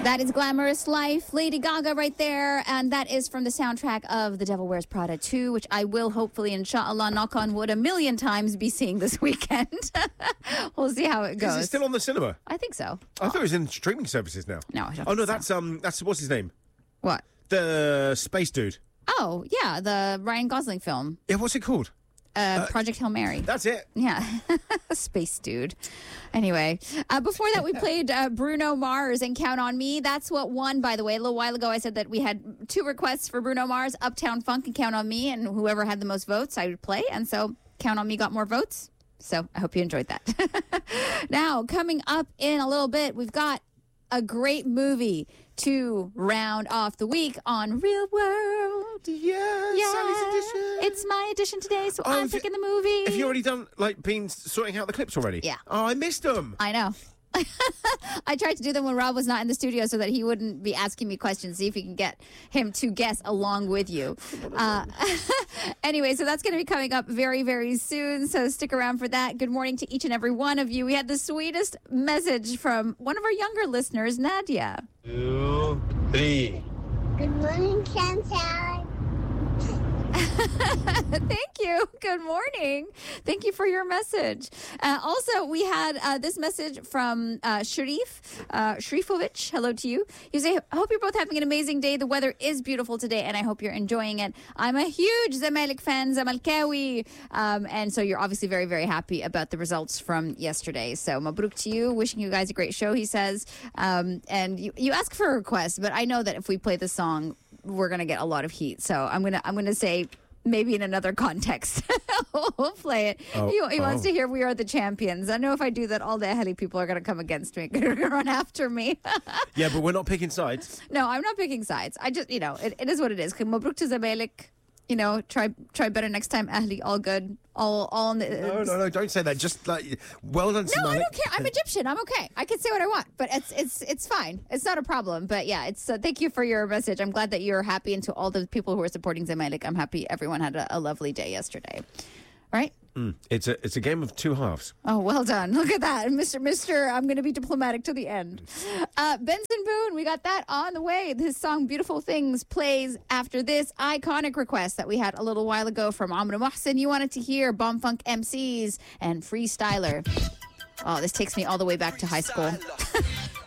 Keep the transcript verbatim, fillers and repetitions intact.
That is Glamorous Life, Lady Gaga right there. And that is from the soundtrack of The Devil Wears Prada two, which I will hopefully, inshallah, knock on wood, a million times be seeing this weekend. We'll see how it goes. Is it still on the cinema? I think so. I thought it was in streaming services now. No, I don't Oh, think no, so. that's, um, that's, what's his name? What? The space dude. Oh, yeah, the Ryan Gosling film, Yeah, what's it called? uh, Project Hail Mary. That's it. Yeah, space dude. Anyway, uh, before that, we played uh, Bruno Mars and Count on Me. That's what won, by the way. A little while ago, I said that we had two requests for Bruno Mars, Uptown Funk and Count on Me, and whoever had the most votes, I would play. And so Count on Me got more votes. So I hope you enjoyed that. Now, coming up in a little bit, we've got a great movie to round off the week on Real World. Yeah, Yeah, Sally's edition. it's my edition today, so Oh, I'm have you- picking the movie. Have you already done, like, been sorting out the clips already? Yeah. Oh, I missed them. I know. I tried to do them when Rob was not in the studio so that he wouldn't be asking me questions, see if we can get him to guess along with you. Uh, anyway, so that's going to be coming up very, very soon, so stick around for that. Good morning to each and every one of you. We had the sweetest message from one of our younger listeners, Nadia. Two, three. Good morning, Chantal. Thank you. Good morning. Thank you for your message. Uh, also, we had uh, this message from uh, Sharif uh, Sharifovic. Hello to you. You say, I hope you're both having an amazing day. The weather is beautiful today, and I hope you're enjoying it. I'm a huge Zamalek fan, Zamalkawi. Um, and so you're obviously very, very happy about the results from yesterday. So mabruk to you. Wishing you guys a great show, he says. Um, and you, you ask for a request, but I know that if we play the song, we're going to get a lot of heat. So I'm going to I'm going to say maybe in another context. We'll play it. Oh, he he wants oh. to hear We Are the Champions. I know if I do that, all the Ahli people are going to come against me. They're going to run after me. Yeah, but we're not picking sides. No, I'm not picking sides. I just, you know, it, it is what it is. Mabruk to Zamalek. You know, try try better next time. Ahli, all good. All all in the, No, no, no, don't say that. Just, like, well done, No, I Samalik. don't care. I'm Egyptian. I'm okay. I can say what I want, but it's it's it's fine. It's not a problem. But yeah, it's uh, thank you for your message. I'm glad that you're happy, and to all the people who are supporting Zamalek, I'm happy everyone had a, a lovely day yesterday. Right? Mm, it's a it's a game of two halves. Oh, well done. Look at that. Mister Mister I'm going to be diplomatic to the end. Uh, Benson Boone, we got that on the way. His song Beautiful Things plays after this iconic request that we had a little while ago from Amr Mohsen. You wanted to hear Bomb Funk M Cs and Freestyler. Oh, this takes me all the way back to high school.